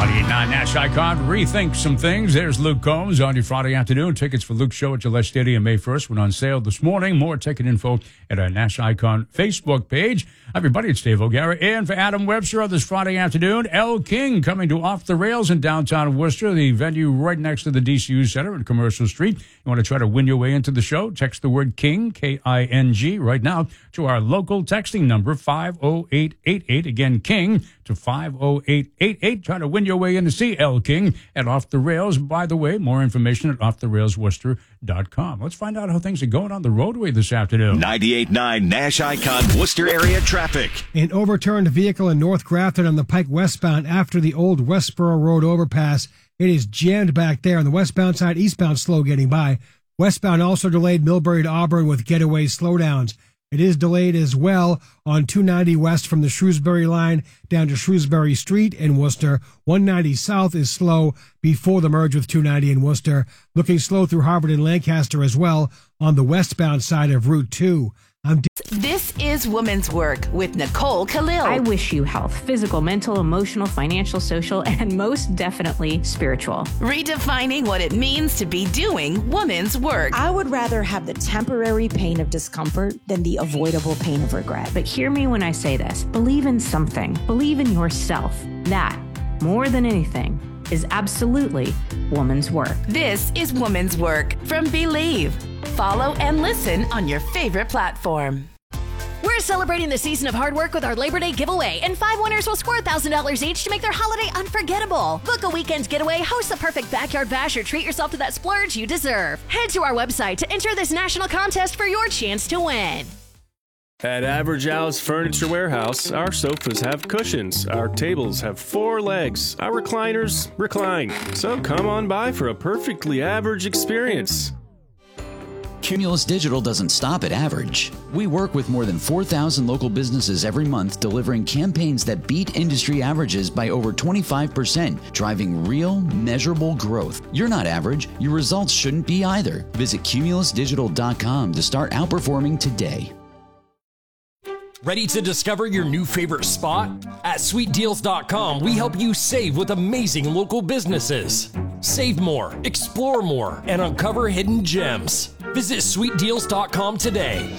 98.9 Nash Icon. Rethink some things. There's Luke Combs on your Friday afternoon. Tickets for Luke's show at Gillette Stadium May 1st went on sale this morning. More ticket info at our Nash Icon Facebook page. Hi, everybody. It's Dave O'Gara. And for Adam Webster on this Friday afternoon, Elle King coming to Off the Rails in downtown Worcester, the venue right next to the DCU Center on Commercial Street. You want to try to win your way into the show? Text the word KING, K-I-N-G, right now to our local texting number, 50888. Again, KING to 50888. Try to win your way in to see Elle King at Off the Rails. By the way, more information at offtherailsworcester.com. Let's find out how things are going on the roadway this afternoon. 98.9 Nash Icon Worcester area traffic. An overturned vehicle in North Grafton on the Pike westbound after the old Westboro Road overpass. It is jammed back there on the westbound side, eastbound slow getting by. Westbound also delayed Millbury to Auburn with getaway slowdowns. It is delayed as well on 290 west from the Shrewsbury line down to Shrewsbury Street in Worcester. 190 south is slow before the merge with 290 in Worcester. Looking slow through Harvard and Lancaster as well on the westbound side of Route 2. This is Women's Work with Nicole Khalil. I wish you health, physical, mental, emotional, financial, social, and most definitely spiritual. Redefining what it means to be doing women's work. I would rather have the temporary pain of discomfort than the avoidable pain of regret. But hear me when I say this. Believe in something. Believe in yourself. That, more than anything, is absolutely woman's work. This is Women's Work from Believe. Follow and listen on your favorite platform. We're celebrating the season of hard work with our Labor Day giveaway, and 5 winners will score $1,000 each to make their holiday unforgettable. Book a weekend getaway, host the perfect backyard bash, or treat yourself to that splurge you deserve. Head to our website to enter this national contest for your chance to win. At Average Al's Furniture Warehouse, our sofas have cushions, our tables have 4 legs, our recliners recline. So come on by for a perfectly average experience. Cumulus Digital doesn't stop at average. We work with more than 4,000 local businesses every month, delivering campaigns that beat industry averages by over 25%, driving real, measurable growth. You're not average. Your results shouldn't be either. Visit cumulusdigital.com to start outperforming today. Ready to discover your new favorite spot? At sweetdeals.com, we help you save with amazing local businesses. Save more, explore more, and uncover hidden gems. Visit sweetdeals.com today.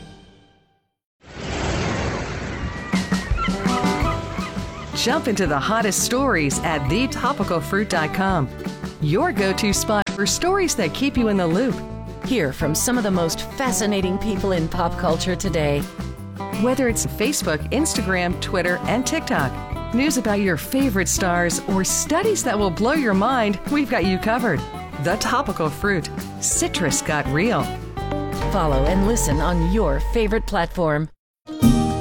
Jump into the hottest stories at thetopicalfruit.com. Your go-to spot for stories that keep you in the loop. Hear from some of the most fascinating people in pop culture today. Whether it's Facebook, Instagram, Twitter, and TikTok, news about your favorite stars, or studies that will blow your mind, we've got you covered. The Topical Fruit. Citrus got real. Follow and listen on your favorite platform.